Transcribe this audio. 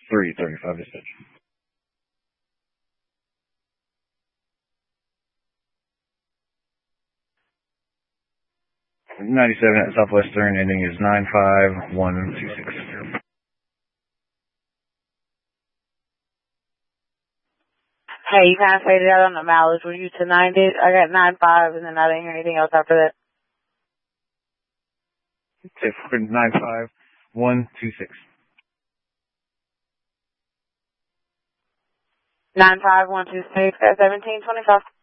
335 dispatch. 97 at Southwestern, ending is 95126. Hey, you kind of faded out on the mileage. Were you to 90? I got 95, and then I didn't hear anything else after that. Say 95126. 95126 at 1725.